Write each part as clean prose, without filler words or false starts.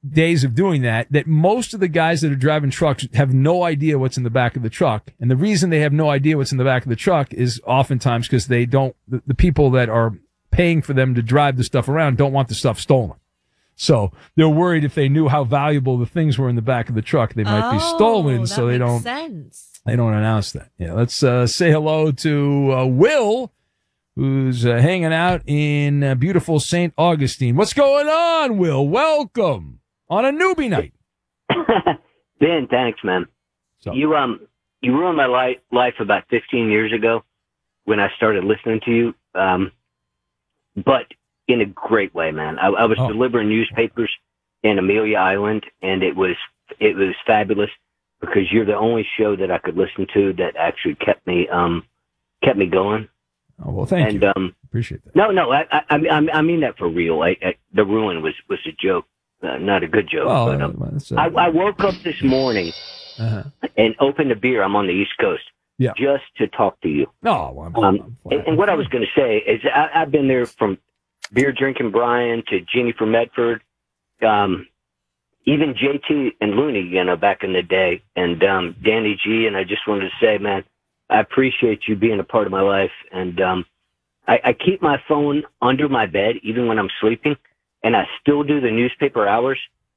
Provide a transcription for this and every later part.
days of doing that most of the guys that are driving trucks have no idea what's in the back of the truck. And the reason they have no idea what's in the back of the truck is oftentimes because they don't, the people that are paying for them to drive the stuff around don't want the stuff stolen. So they're worried if they knew how valuable the things were in the back of the truck, they might be stolen. So they don't, they don't announce that. Yeah. Let's, say hello to, Will, who's hanging out in beautiful St. Augustine. What's going on, Will? Welcome on a newbie night. Ben, thanks, man. So, you ruined my life about 15 years ago when I started listening to you, but in a great way, man. I was delivering newspapers in Amelia Island, and it was fabulous because you're the only show that I could listen to that actually kept me going. Oh, well, thank you. Appreciate that. No, I mean that for real. The ruin was a joke, not a good joke. Well, but I woke up this morning and opened a beer. I'm on the East Coast, just to talk to you. No, well, and what I was going to say is I've been there from beer drinking Brian to Jeannie from Medford, even JT and Looney, back in the day, and Danny G. And I just wanted to say, man, I appreciate you being a part of my life. And I keep my phone under my bed, even when I'm sleeping, and I still do the newspaper hours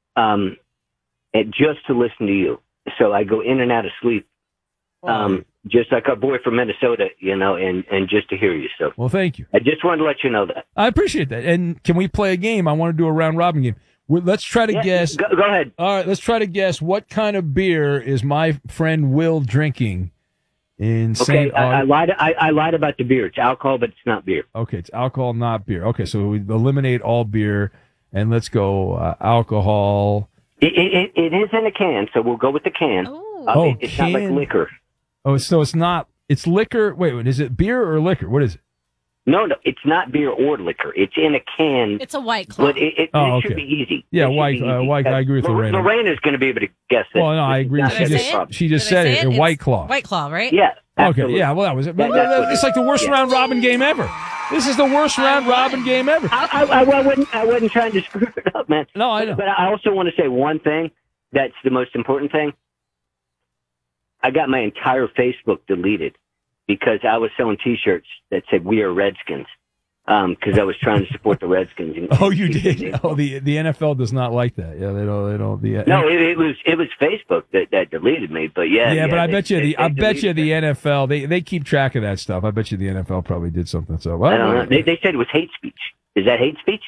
just to listen to you. So I go in and out of sleep, just like our boy from Minnesota, and just to hear you. So, well, thank you. I just wanted to let you know that. I appreciate that. And can we play a game? I want to do a round robin game. Let's try to guess. Go ahead. All right, let's try to guess what kind of beer is my friend Will drinking in St. Augustine. I lied about the beer. It's alcohol, but it's not beer. Okay, it's alcohol, not beer. Okay, so we eliminate all beer, and let's go alcohol. It is in a can, so we'll go with the can. It's can. Not like liquor. Oh, so it's not. It's liquor. Wait, is it beer or liquor? What is it? No, it's not beer or liquor. It's in a can. It's a White Claw. But it should be easy. Yeah, White. I agree with Lorena. Lorena's going to be able to guess it. Well, no, I agree. She just said it. White Claw. White Claw, right? Yeah. Absolutely. Okay. Yeah. Well, that was it. It's like the worst round robin game ever. This is the worst round robin game ever. I wasn't trying to screw it up, man. No, I know. But I also want to say one thing. That's the most important thing. I got my entire Facebook deleted because I was selling T-shirts that said "We are Redskins" because I was trying to support the Redskins. Oh, you did? Oh, the NFL does not like that. Yeah, they don't. No, it was Facebook that deleted me. But yeah. But I bet you the NFL they keep track of that stuff. I bet you the NFL probably did something. So I don't know. They said it was hate speech. Is that hate speech?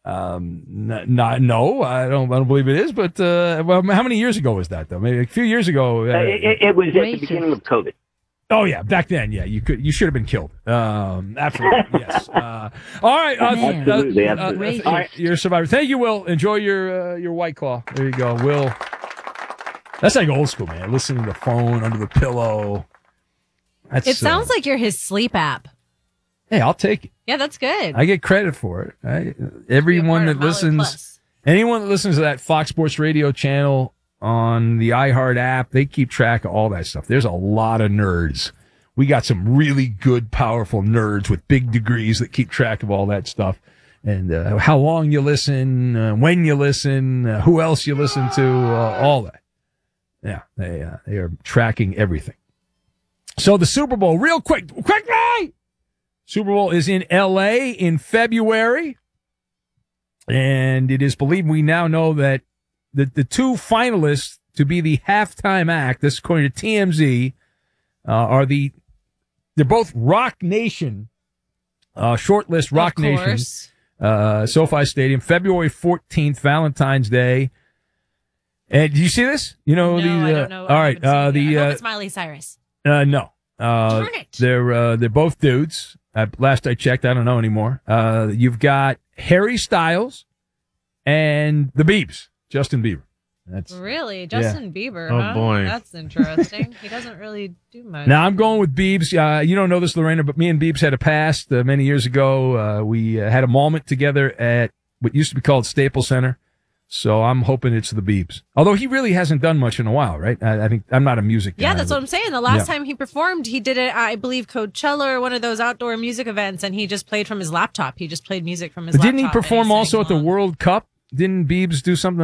No, I don't believe it is. But how many years ago was that though? Maybe a few years ago. It was at the beginning of COVID. Oh yeah, back then, yeah, you should have been killed. Absolutely, yes. All right, absolutely. All right, you're a survivor. Thank you, Will. Enjoy your White Claw. There you go, Will. That's like old school, man. Listening to the phone under the pillow. It sounds like you're his sleep app. Hey, I'll take it. Yeah, that's good. I get credit for it. Right? Anyone that listens to that Fox Sports Radio channel on the iHeart app, they keep track of all that stuff. There's a lot of nerds. We got some really good, powerful nerds with big degrees that keep track of all that stuff. And how long you listen, when you listen, who else you listen to, all that. Yeah, they are tracking everything. So the Super Bowl, real quickly! Super Bowl is in L.A. in February. And it is believed, we now know that the two finalists to be the halftime act, this according to TMZ, they're both Rock Nation, shortlist Rock Nation, SoFi Stadium, February 14th, Valentine's Day. And did you see this? I don't know. All right. I hope it's Miley Cyrus. No. Darn it. They're both dudes. Last I checked, I don't know anymore. You've got Harry Styles and the Biebs. Justin Bieber. That's really Justin Bieber. Oh boy, that's interesting. He doesn't really do much. Now I'm going with Biebs. You don't know this, Lorena, but me and Biebs had a past many years ago. We had a moment together at what used to be called Staples Center. So I'm hoping it's the Biebs. Although he really hasn't done much in a while, right? I think I'm not a music guy. Yeah, that's what I'm saying. The last time he performed, he did it, I believe, Coachella or one of those outdoor music events, and he just played from his laptop. He just played music from his laptop. Didn't he perform also at the World Cup? Didn't Biebs do something